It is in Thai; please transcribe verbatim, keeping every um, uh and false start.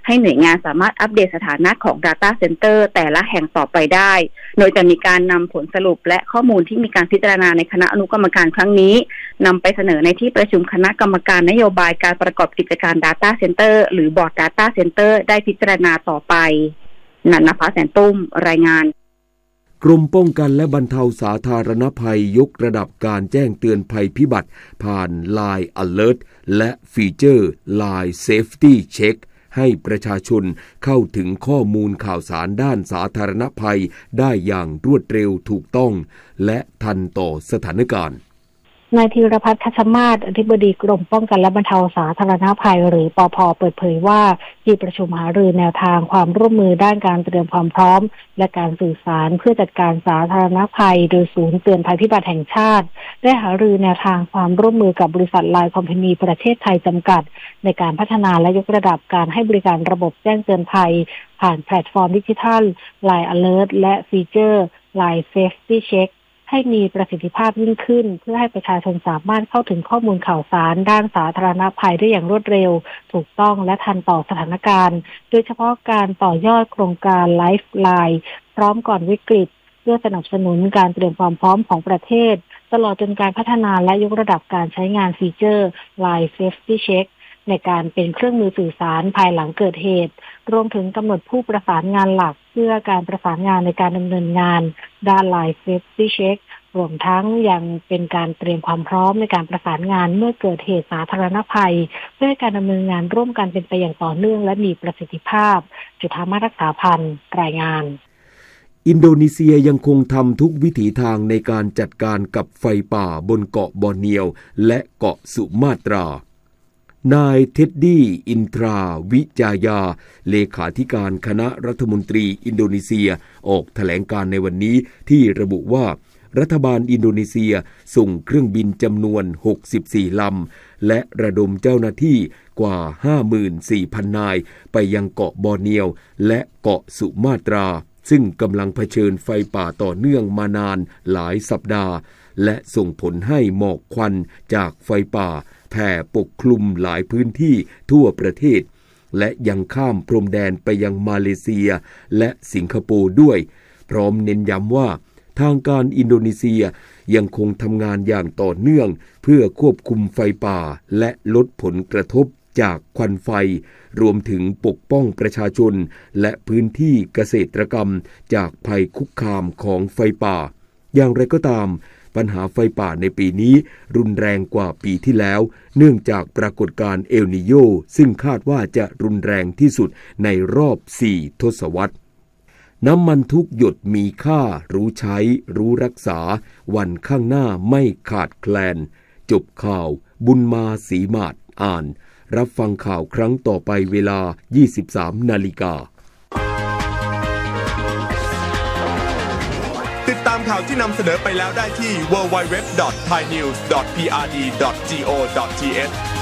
ให้หน่วยงานสามารถอัปเดตสถานะของ Data Center แต่ละแห่งต่อไปได้โดยจะมีการนำผลสรุปและข้อมูลที่มีการพิจารณาในคณะอนุกรรมการครั้งนี้นำไปเสนอในที่ประชุมคณะกรรมการนโยบายการประกอบกิจการ Data Center หรือบอร์ด Data Center ได้พิจารณาต่อไปนันนภาแสนตุ้มรายงานกรมป้องกันและบรรเทาสาธารณภัยยกระดับการแจ้งเตือนภัยพิบัติผ่าน ไลน์ Alert และฟีเจอร์ ไลน์ Safety Check ให้ประชาชนเข้าถึงข้อมูลข่าวสารด้านสาธารณภัยได้อย่างรวดเร็วถูกต้องและทันต่อสถานการณ์นายธีรพัฒน์ คัชมาศอธิบดีกรมป้องกันและบรรเทาสาธารณภัยหรือปภ.เปิดเผยว่าที่ประชุมหารือแนวทางความร่วมมือด้านการเตรียมความพร้อมและการสื่อสารเพื่อจัดการสาธารณภัยโดยศูนย์เตือนภัยพิบัติแห่งชาติได้หารือแนวทางความร่วมมือกับบริษัทไลน์คอมพานีประเทศไทยจำกัดในการพัฒนาและยกระดับการให้บริการระบบแจ้งเตือนภัยผ่านแพลตฟอร์มดิจิทัล ไลน์ Alert และฟีเจอร์ ไลน์ Safety Checkให้มีประสิทธิภาพยิ่งขึ้นเพื่อให้ประชาชนสามารถเข้าถึงข้อมูลข่าวสารด้านสาธารณภัยได้อย่างรวดเร็วถูกต้องและทันต่อสถานการณ์โดยเฉพาะการต่อยอดโครงการ ไลฟ์ไลน์ พร้อมก่อนวิกฤตเพื่อสนับสนุนการเตรียมความพร้อมของประเทศตลอดจนการพัฒนาและยกระดับการใช้งานฟีเจอร์ ไลน์ Safety Check ในการเป็นเครื่องมือสื่อสารภายหลังเกิดเหตุรวมถึงกำหนดผู้ประสานงานหลักเพื่อการประสานงานในการดำเนินงานด้าน ไลน์ Safety Checkรวมทั้งยังเป็นการเตรียมความพร้อมในการประสานงานเมื่อเกิดเหตุสาธารณภัยเพื่อให้การดำเนินงานร่วมกันเป็นไปอย่างต่อเนื่องและมีประสิทธิภาพจุฑามาศรักษาพันธ์รายงานอินโดนีเซียยังคงทำทุกวิถีทางในการจัดการกับไฟป่าบนเกาะบอร์เนียวและเกาะสุมาตรานายเท็ดดี้อินทราวิจายาเลขาธิการคณะรัฐมนตรีอินโดนีเซียออกแถลงการในวันนี้ที่ระบุว่ารัฐบาลอินโดนีเซียส่งเครื่องบินจำนวนหกสิบสี่ลำและระดมเจ้าหน้าที่กว่า ห้าหมื่นสี่พัน นายไปยังเกาะบอร์เนียวและเกาะสุมาตราซึ่งกำลังเผชิญไฟป่าต่อเนื่องมานานหลายสัปดาห์และส่งผลให้หมอกควันจากไฟป่าแผ่ปกคลุมหลายพื้นที่ทั่วประเทศและยังข้ามพรมแดนไปยังมาเลเซียและสิงคโปร์ด้วยพร้อมเน้นย้ำว่าทางการอินโดนีเซียยังคงทำงานอย่างต่อเนื่องเพื่อควบคุมไฟป่าและลดผลกระทบจากควันไฟรวมถึงปกป้องประชาชนและพื้นที่เกษตรกรรมจากภัยคุกคามของไฟป่าอย่างไรก็ตามปัญหาไฟป่าในปีนี้รุนแรงกว่าปีที่แล้วเนื่องจากปรากฏการณ์เอลนีโญซึ่งคาดว่าจะรุนแรงที่สุดในรอบสี่ทศวรรษน้ำมันทุกหยดมีค่ารู้ใช้รู้รักษาวันข้างหน้าไม่ขาดแคลนจบข่าวบุญมาศรีมาศอ่านรับฟังข่าวครั้งต่อไปเวลา ยี่สิบสาม นาฬิกาติดตามข่าวที่นำเสนอไปแล้วได้ที่ ดับเบิลยู ดับเบิลยู ดับเบิลยู ดอท ไทยนิวส์ ดอท พี อาร์ ดี ดอท จี โอ ดอท ที เอช